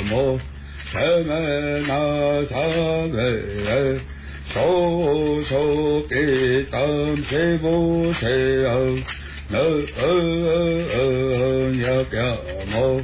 么？什么那他们手手给当谁不谁啊？那呀干么？